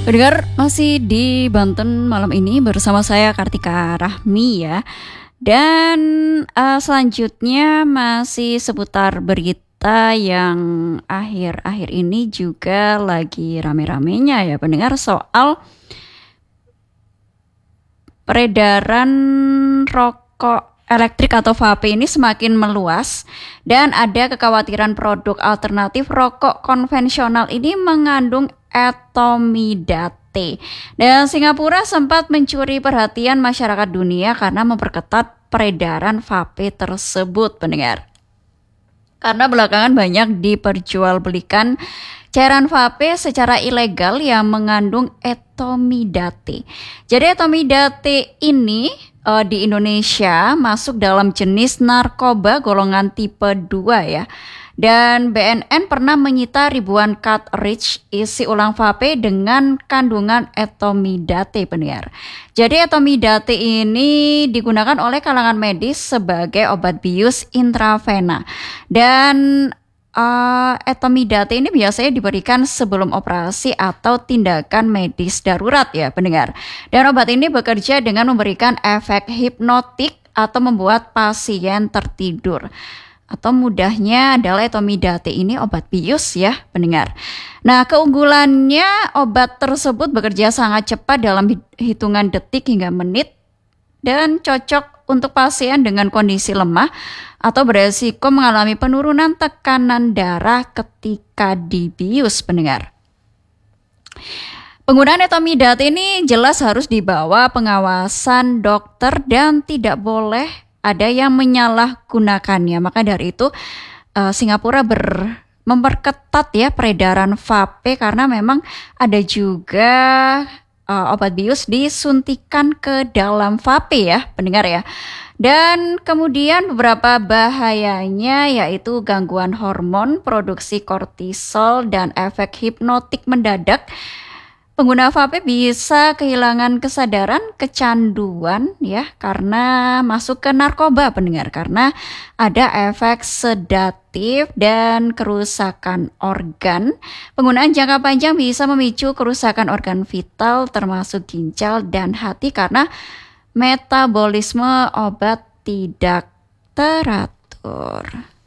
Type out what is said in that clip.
Pendengar masih di Banten malam ini bersama saya Kartika Rahmi ya. Dan selanjutnya masih seputar berita yang akhir-akhir ini juga lagi rame-ramenya ya pendengar, soal peredaran rokok elektrik atau vape ini semakin meluas dan ada kekhawatiran produk alternatif rokok konvensional ini mengandung etomidate. Dan Singapura sempat mencuri perhatian masyarakat dunia karena memperketat peredaran vape tersebut, pendengar. Karena belakangan banyak diperjualbelikan cairan vape secara ilegal yang mengandung etomidate. Jadi etomidate ini di Indonesia masuk dalam jenis narkoba golongan tipe 2 ya. Dan BNN pernah menyita ribuan cartridge isi ulang vape dengan kandungan etomidate, pendengar. Jadi etomidate ini digunakan oleh kalangan medis sebagai obat bius intravena. Dan etomidate ini biasanya diberikan sebelum operasi atau tindakan medis darurat ya pendengar. Dan obat ini bekerja dengan memberikan efek hipnotik atau membuat pasien tertidur. Atau mudahnya adalah etomidate ini obat bius ya pendengar. Nah, keunggulannya obat tersebut bekerja sangat cepat dalam hitungan detik hingga menit dan cocok untuk pasien dengan kondisi lemah atau beresiko mengalami penurunan tekanan darah ketika dibius, pendengar. Penggunaan etomidate ini jelas harus di bawah pengawasan dokter dan tidak boleh ada yang menyalahgunakannya. Maka dari itu Singapura memperketat ya peredaran vape karena memang ada juga obat bius disuntikan ke dalam vape ya pendengar ya. Dan kemudian beberapa bahayanya yaitu gangguan hormon, produksi kortisol, dan efek hipnotik mendadak. Pengguna vape bisa kehilangan kesadaran, kecanduan ya karena masuk ke narkoba pendengar, karena ada efek sedatif dan kerusakan organ. Penggunaan jangka panjang bisa memicu kerusakan organ vital termasuk ginjal dan hati karena metabolisme obat tidak teratur.